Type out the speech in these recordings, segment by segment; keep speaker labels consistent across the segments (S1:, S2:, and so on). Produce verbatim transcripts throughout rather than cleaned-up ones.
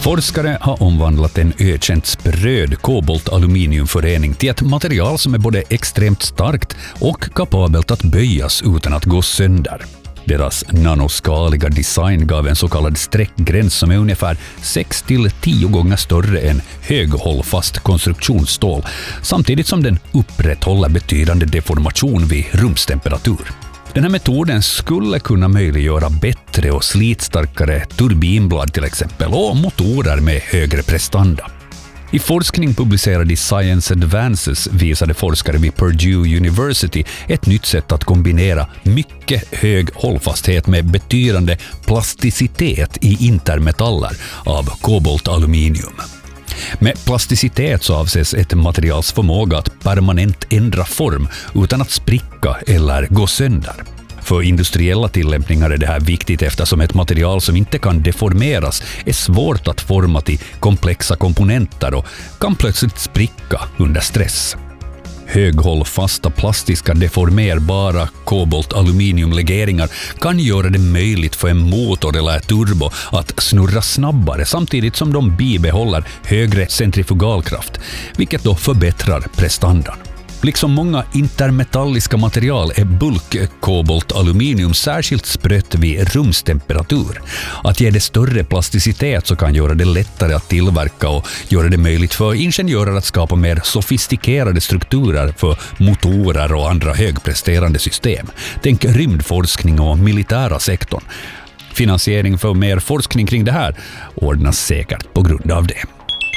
S1: Forskare har omvandlat en ökänt spröd kobolt-aluminiumförening till ett material som är både extremt starkt och kapabelt att böjas utan att gå sönder. Deras nanoskaliga design gav en så kallad streckgräns som är ungefär sex till tio gånger större än höghållfast konstruktionsstål, samtidigt som den upprätthåller betydande deformation vid rumstemperatur. Den här metoden skulle kunna möjliggöra bättre och slitstarkare turbinblad till exempel och motorer med högre prestanda. I forskning publicerad i Science Advances visade forskare vid Purdue University ett nytt sätt att kombinera mycket hög hållfasthet med betydande plasticitet i intermetaller av koboltaluminium. Med plasticitet så avses ett materials förmåga att permanent ändra form utan att spricka eller gå sönder. För industriella tillämpningar är det här viktigt eftersom ett material som inte kan deformeras är svårt att forma till komplexa komponenter och kan plötsligt spricka under stress. Höghållfasta plastiska deformerbara kobolt-aluminiumlegeringar kan göra det möjligt för en motor eller turbo att snurra snabbare samtidigt som de bibehåller högre centrifugalkraft, vilket då förbättrar prestandan. Liksom många intermetalliska material är bulk-kobolt-aluminium särskilt sprött vid rumstemperatur. Att ge det större plasticitet så kan göra det lättare att tillverka och göra det möjligt för ingenjörer att skapa mer sofistikerade strukturer för motorer och andra högpresterande system. Tänk rymdforskning och militära sektorn. Finansiering för mer forskning kring det här ordnas säkert på grund av det.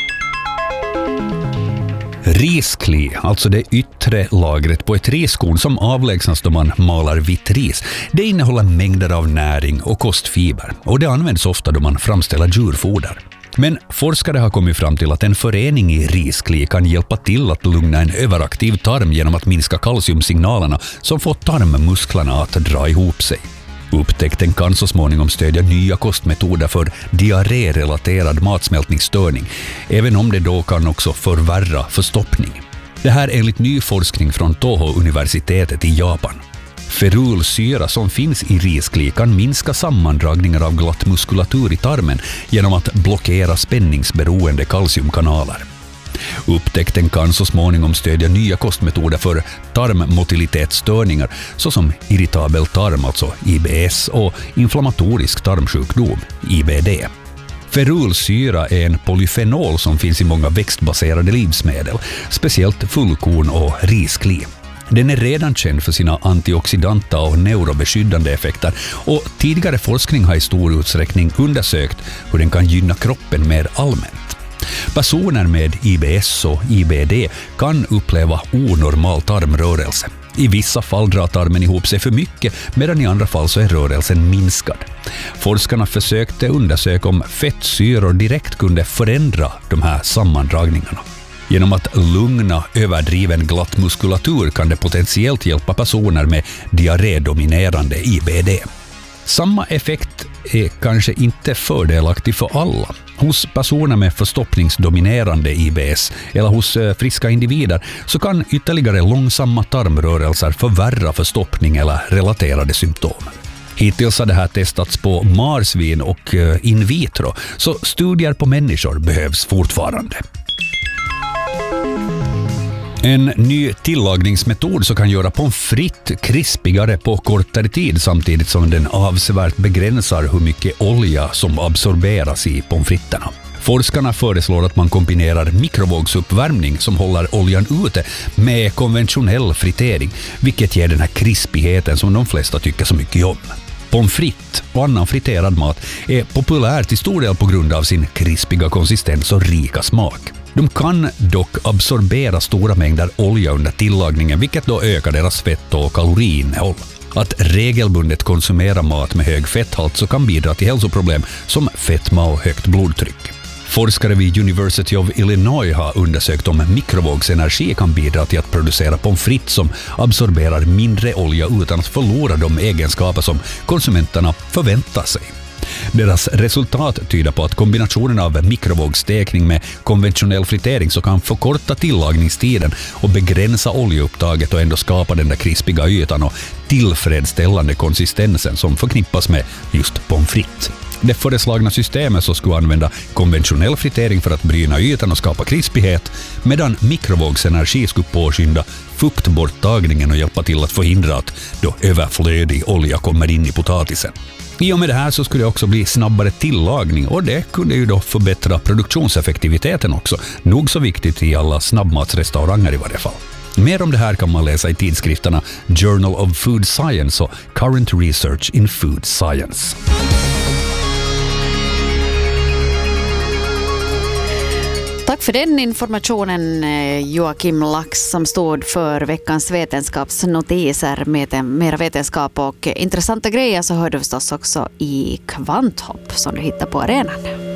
S1: Riskli, alltså det yttre lagret på ett riskorn som avlägsnas då man malar vitt ris, det innehåller mängder av näring och kostfiber och det används ofta då man framställer djurfoder. Men forskare har kommit fram till att en förening i riskli kan hjälpa till att lugna en överaktiv tarm genom att minska kalciumsignalerna som får tarmmusklerna att dra ihop sig. Upptäckten kan så småningom stödja nya kostmetoder för diarré-relaterad matsmältningsstörning, även om det då kan också förvärra förstoppning. Det här är enligt ny forskning från Toho-universitetet i Japan. Ferulsyra som finns i riskli kan minska sammandragningar av glatt muskulatur i tarmen genom att blockera spänningsberoende kalciumkanaler. Upptäckten kan så småningom stödja nya kostmetoder för tarmmotilitetsstörningar såsom irritabel tarm, alltså I B S, och inflammatorisk tarmsjukdom, I B D. Ferulsyra är en polyfenol som finns i många växtbaserade livsmedel, speciellt fullkorn och riskli. Den är redan känd för sina antioxidanta och neurobeskyddande effekter och tidigare forskning har i stor utsträckning undersökt hur den kan gynna kroppen mer allmänt. Personer med I B S och I B D kan uppleva onormal tarmrörelse. I vissa fall drar tarmen ihop sig för mycket, medan i andra fall så är rörelsen minskad. Forskarna försökte undersöka om fettsyror direkt kunde förändra de här sammandragningarna. Genom att lugna överdriven glatt muskulatur kan det potentiellt hjälpa personer med diarrédominerande I B D. Samma effekt är kanske inte fördelaktig för alla. Hos personer med förstoppningsdominerande I B S eller hos friska individer så kan ytterligare långsamma tarmrörelser förvärra förstoppning eller relaterade symptom. Hittills har det här testats på marsvin och in vitro, så studier på människor behövs fortfarande. En ny tillagningsmetod som kan göra pommes frites krispigare på kortare tid samtidigt som den avsevärt begränsar hur mycket olja som absorberas i pommes fritesarna. Forskarna föreslår att man kombinerar mikrovågsuppvärmning som håller oljan ute med konventionell fritering, vilket ger den här krispigheten som de flesta tycker så mycket om. Pommes frites och annan friterad mat är populär till stor del på grund av sin krispiga konsistens och rika smak. De kan dock absorbera stora mängder olja under tillagningen, vilket då ökar deras fett- och kaloriinnehåll. Att regelbundet konsumera mat med hög fetthalt så kan bidra till hälsoproblem som fetma och högt blodtryck. Forskare vid University of Illinois har undersökt om mikrovågsenergi kan bidra till att producera pommes frites som absorberar mindre olja utan att förlora de egenskaper som konsumenterna förväntar sig. Deras resultat tyder på att kombinationen av mikrovågsstekning med konventionell fritering så kan förkorta tillagningstiden och begränsa oljeupptaget och ändå skapa den där krispiga ytan och tillfredsställande konsistensen som förknippas med just pommes frites. Det föreslagna systemet så skulle använda konventionell fritering för att bryna ytan och skapa krispighet, medan mikrovågsenergi skulle påskynda fuktborttagningen och hjälpa till att förhindra att då överflödig olja kommer in i potatisen. I och med det här så skulle det också bli snabbare tillagning, och det kunde ju då förbättra produktionseffektiviteten också. Nog så viktigt i alla snabbmatsrestauranger i varje fall. Mer om det här kan man läsa i tidskrifterna Journal of Food Science och Current Research in Food Science.
S2: Tack för den informationen, Joakim Lax, som stod för veckans vetenskapsnotiser med mera vetenskap och intressanta grejer. Så hör du förstås också i Kvanthopp som du hittar på arenan.